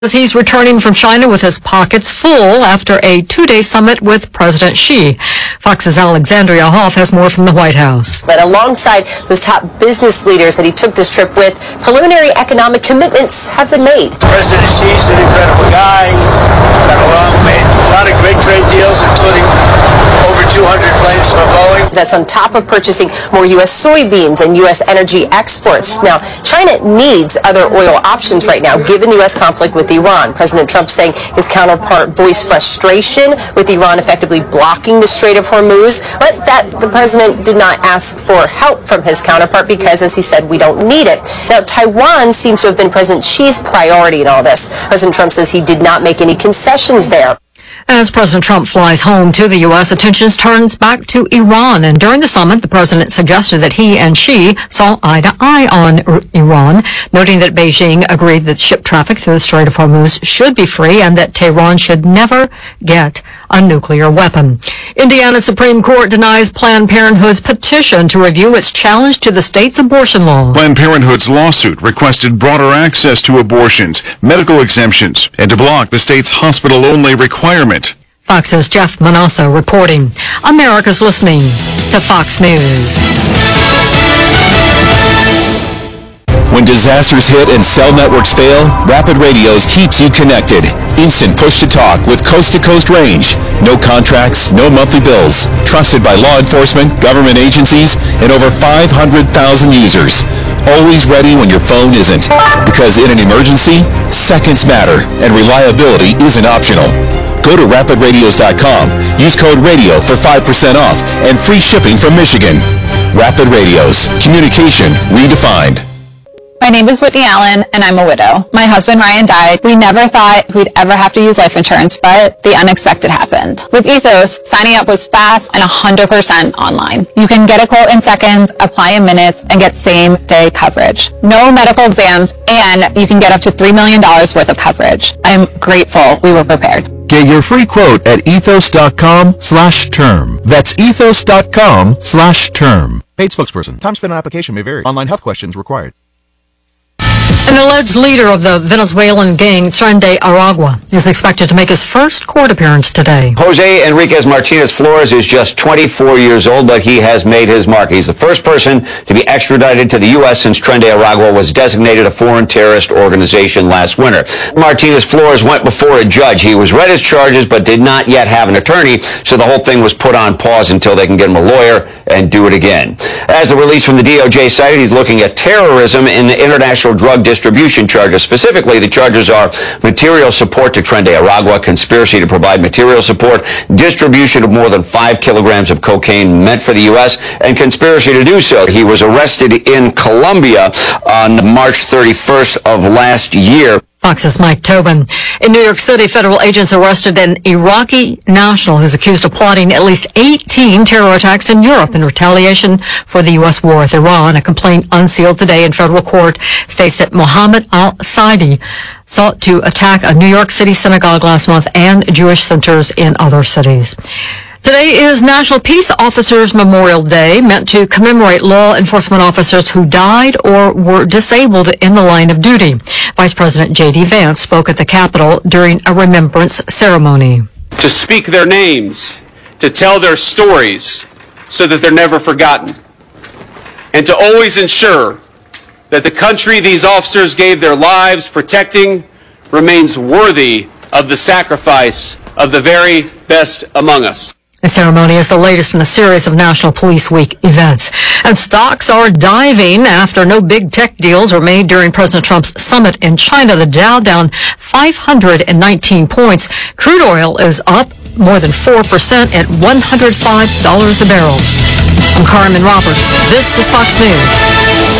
As he's returning from China with his pockets full after a two-day summit with President Xi. Fox's Alexandria Hoff has more from the White House. But alongside those top business leaders that he took this trip with, preliminary economic commitments have been made. President Xi's an incredible guy. Got along, made a lot of great trade deals, including over 200 planes for Boeing. That's on top of purchasing more U.S. soybeans and U.S. energy exports. Now, China needs other oil options right now, given the U.S. conflict with Iran. President Trump saying his counterpart voiced frustration with Iran effectively blocking the Strait of Hormuz, but that the president did not ask for help from his counterpart because, as he said, we don't need it. Now, Taiwan seems to have been President Xi's priority in all this. President Trump says he did not make any concessions there. As President Trump flies home to the U.S., attention turns back to Iran. And during the summit, the president suggested that he and Xi saw eye to eye on Iran, noting that Beijing agreed that ship traffic through the Strait of Hormuz should be free and that Tehran should never get a nuclear weapon. Indiana Supreme Court denies Planned Parenthood's petition to review its challenge to the state's abortion law. Planned Parenthood's lawsuit requested broader access to abortions, medical exemptions, and to block the state's hospital-only requirement. Fox's Jeff Manasso reporting. America's listening to Fox News. When disasters hit and cell networks fail, Rapid Radios keeps you connected. Instant push-to-talk with coast-to-coast range. No contracts, no monthly bills. Trusted by law enforcement, government agencies, and over 500,000 users. Always ready when your phone isn't. Because in an emergency, seconds matter, and reliability isn't optional. Go to rapidradios.com. Use code RADIO for 5% off and free shipping from Michigan. Rapid Radios. Communication redefined. My name is Whitney Allen, and I'm a widow. My husband, Ryan, died. We never thought we'd ever have to use life insurance, but the unexpected happened. With Ethos, signing up was fast and 100% online. You can get a quote in seconds, apply in minutes, and get same-day coverage. No medical exams, and you can get up to $3 million worth of coverage. I'm grateful we were prepared. Get your free quote at ethos.com/term. That's ethos.com/term. Paid spokesperson. Time spent on application may vary. Online health questions required. An alleged leader of the Venezuelan gang, Tren de Aragua, is expected to make his first court appearance today. Jose Enriquez Martinez Flores is just 24 years old, but he has made his mark. He's the first person to be extradited to the U.S. since Tren de Aragua was designated a foreign terrorist organization last winter. Martinez Flores went before a judge. He was read his charges, but did not yet have an attorney, so the whole thing was put on pause until they can get him a lawyer and do it again. As the release from the DOJ cited, he's looking at terrorism and international drug distribution charges. Specifically, the charges are material support to Tren de Aragua, conspiracy to provide material support, distribution of more than 5 kilograms of cocaine meant for the U.S., and conspiracy to do so. He was arrested in Colombia on March 31st of last year. Fox's Mike Tobin. In New York City, federal agents arrested an Iraqi national who's accused of plotting at least 18 terror attacks in Europe in retaliation for the U.S. war with Iran. A complaint unsealed today in federal court states that Mohammed al-Saidi sought to attack a New York City synagogue last month and Jewish centers in other cities. Today is National Peace Officers Memorial Day, meant to commemorate law enforcement officers who died or were disabled in the line of duty. Vice President J.D. Vance spoke at the Capitol during a remembrance ceremony. To speak their names, to tell their stories so that they're never forgotten, and to always ensure that the country these officers gave their lives protecting remains worthy of the sacrifice of the very best among us. The ceremony is the latest in a series of National Police Week events. And stocks are diving after no big tech deals were made during President Trump's summit in China. The Dow down 519 points. Crude oil is up more than 4% at $105 a barrel. I'm Carmen Roberts. This is Fox News.